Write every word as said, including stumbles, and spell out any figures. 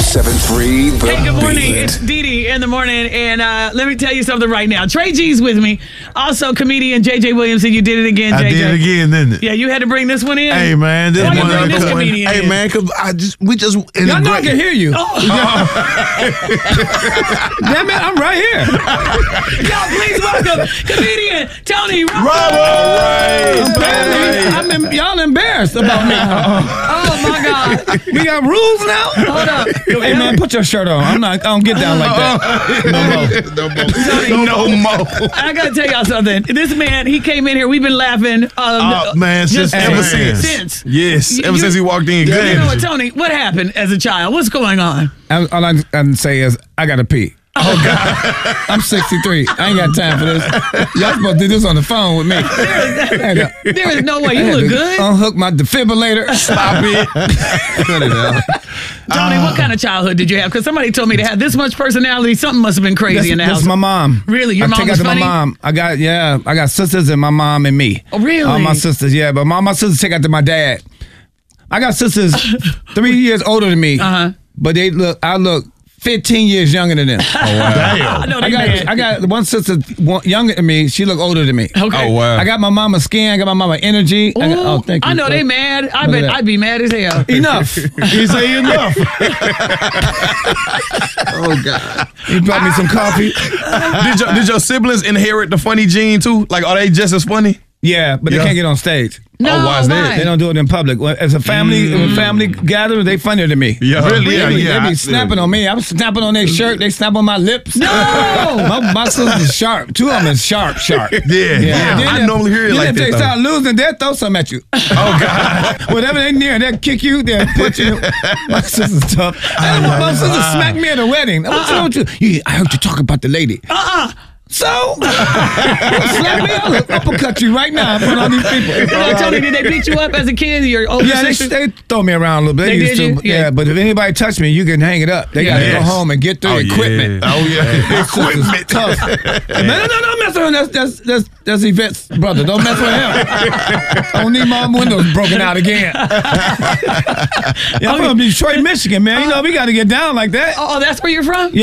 seven three The Hey, good morning. Beat. It's Dee Dee in the morning. And uh, let me tell you something right now. Trey G's with me. Also, comedian J J Williamson. You did it again, I J J. did it again, didn't it? Yeah, you had to bring this one in. Hey, man. This Why you one bring this one- comedian Hey, in? man, because I just, we just. in Y'all the know I great- can hear you. Oh, Damn it, I'm right here. y'all, please welcome comedian Tony Romo. Right. Apparently, I'm em- y'all embarrassed about me. Oh, my God. We got rules now? Hold up. Hey, man, put your shirt on. I'm not, I don't get down like that. No more. No more. No more. I got to tell y'all something. This man, he came in here. We've been laughing. Um, Oh, man, just since ever ever since. since. Yes, You- ever you- since he walked in. Good You know what, energy. Tony, what happened as a child? What's going on? All I can say is, I got to pee. Oh, God. I'm sixty-three. I ain't got time for this. Y'all supposed to do this on the phone with me. I had to- There is no way. I You had look to good. Unhook my defibrillator. Stop it. Cut it out. Tony, what kind of childhood did you have? Because somebody told me to have this much personality. Something must have been crazy That's, in the that's house. my mom. Really? Your I mom take was after funny? my mom. I got yeah. I got sisters and my mom and me. Oh, really? All my sisters, yeah. But my my sisters take after my dad. I got sisters three years older than me. Uh-huh. But they look. I look fifteen years younger than them. Oh, wow. I know I they got mad. I got one sister one, younger than me. She look older than me. Okay. Oh, wow. I got my mama's skin. I got my mama energy. I, got, Ooh, oh, thank you. I know they mad. I Look bet at that. I'd be mad as hell. Enough. He say enough. Oh God. He brought me some coffee. did, your, did your siblings inherit the funny gene too? Like, are they just as funny? Yeah, but Yeah. they can't get on stage. No, Oh, why is that? why? They don't do it in public. Well, as a family, when family gathering, they funnier than me. Yeah. really. Yeah, They be, yeah, they I- be snapping on me. I'm snapping on their shirt. They snap on my lips. No! my, my sister's sharp. Two of them is sharp, sharp. Yeah, yeah. Then I if- normally hear it then like if that, they though. start losing, they'll throw something at you. Oh, God. Whatever they near, they'll kick you. They'll put you. My sister's tough. And my, my sister smacked me at a wedding. What's wrong with you? you? I heard you talk about the lady. Uh-uh. So, slap me, I'll uppercut you right now in front of all these people. You know, Tony, did they beat you up as a kid? Your older Yeah, they, sister? they throw me around a little bit. They used did to, you? yeah. Yeah. But if anybody touch me, you can hang it up. They got to Yes. go home and get their Oh, equipment. yeah. Oh, yeah. My sister's tough. No, no, no, don't mess with him. That's that's that's that's Yvette's brother. Don't mess with him. I don't need my windows broken out again. Yeah, I'm from Detroit, Michigan, man. You know we got to get down like that. Oh, that's where you're from? Yeah.